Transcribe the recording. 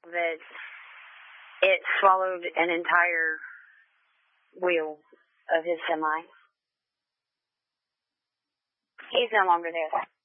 that it swallowed an entire wheel of his semi. He's no longer there.